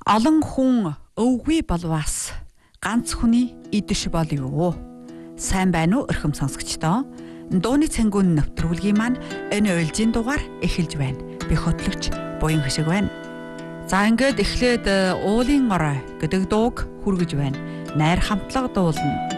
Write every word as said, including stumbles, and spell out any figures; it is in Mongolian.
Олон хүн өвгүй болвас ганц хүний идэж бол юу? Сайн байна уу өрхөм сонсогчдоо? Дууны цангуун нэвтрүүлгийн маань энэ ойлжийн дугаар эхэлж байна. Би хөтлөгч Буян Хөшиг байна. За ингээд эхлээд уулын орой гэдэг дууг хүргэж байна. Найр хамтлаг дуулна.